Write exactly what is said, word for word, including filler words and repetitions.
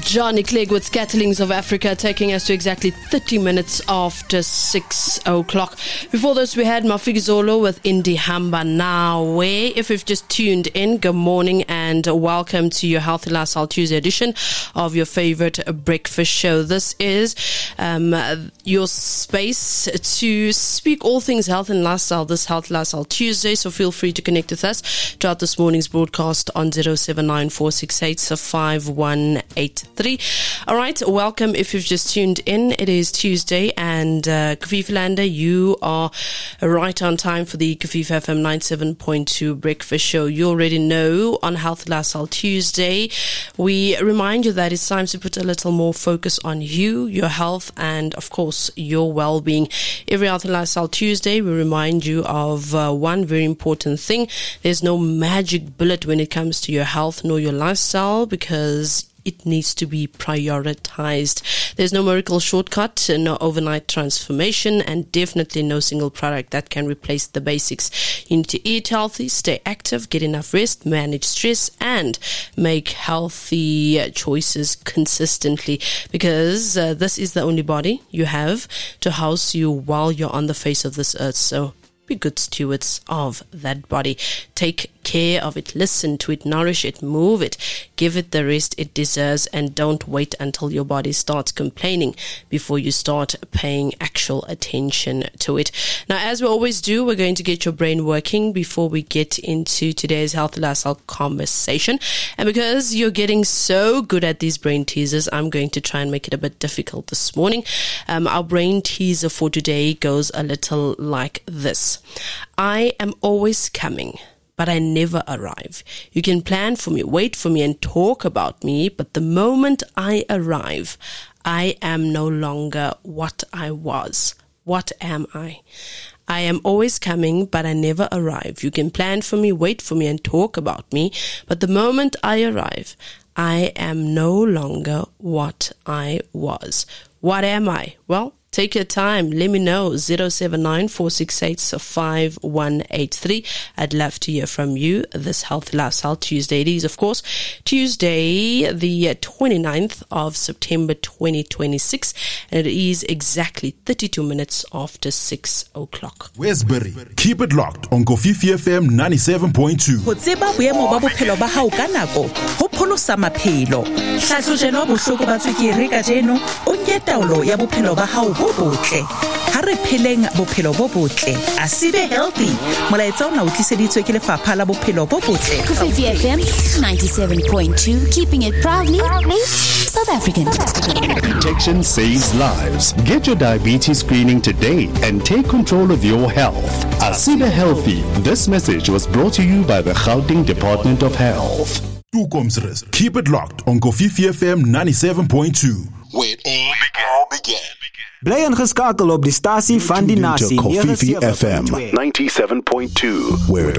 Johnny Clegg with Scatterlings of Africa, taking us to exactly thirty minutes after six o'clock. Before this, we had Mafikizolo with Indihamba Nawe. If you've just tuned in, good morning and welcome to your Healthy Lifestyle Tuesday edition of your favorite breakfast show. This is um, your space to speak all things health and lifestyle this Healthy Lifestyle Tuesday, so feel free to connect with us throughout this morning's broadcast on zero seven nine four six eight five one eight three. All right, welcome if you've just tuned in. It is Tuesday and uh, Kafifilanda, you are right on time for the Kafif F M ninety-seven point two breakfast show. You already know on Healthy Lifestyle Tuesday, we remind you that it's time to put a little more focus on you, your health, and of course, your well-being. Every Healthy Lifestyle Tuesday, we remind you of uh, one very important thing. There's no magic bullet when it comes to your health nor your lifestyle, because it needs to be prioritized. There's no miracle shortcut, no overnight transformation, and definitely no single product that can replace the basics. You need to eat healthy, stay active, get enough rest, manage stress, and make healthy choices consistently, because uh, this is the only body you have to house you while you're on the face of this earth. So be good stewards of that body. Take care of it, listen to it, nourish it, move it, give it the rest it deserves, and don't wait until your body starts complaining before you start paying actual attention to it. Now, as we always do, we're going to get your brain working before we get into today's Healthy Lifestyle conversation. And because you're getting so good at these brain teasers, I'm going to try and make it a bit difficult this morning. Um, our brain teaser for today goes a little like this. I am always coming, but I never arrive. You can plan for me, wait for me, and talk about me, but the moment I arrive, I am no longer what I was. What am I? I am always coming, but I never arrive. You can plan for me, wait for me, and talk about me, but the moment I arrive, I am no longer what I was. What am I? Well, take your time. Let me know. zero seven nine four six eight five one eight three. I'd love to hear from you this Healthy Lifestyle Tuesday. It is, of course, Tuesday, the twenty-ninth of September, twenty twenty-six. And it is exactly thirty-two minutes after six o'clock. Westbury. Keep it locked on Kofifi F M ninety-seven point two. Ho tseba boemo ba bophelo ba hao ka nako, ho pholosa maphelo. Hlahlojelo bohloko ba tswekere ka jeno, o nke taolo ya bophelo ba hao bo botle. Ha re pheleng bophelo bo botle, a sibe healthy. Molaetsa ona o tliseditswe ke lefapha la bophelo bo botle. Kofifi F M ninety-seven point two, keeping it proudly South African. Protection saves lives. Get your diabetes screening today and take control of your health. Asibe Healthy. This message was brought to you by the Gauteng Department of Health. Toekomsrus. Keep it locked on Kofifi F M ninety-seven point two. Where it all began. Bly ingeskakel op die stasie van die nasie Kofifi F M ninety-seven point two, where it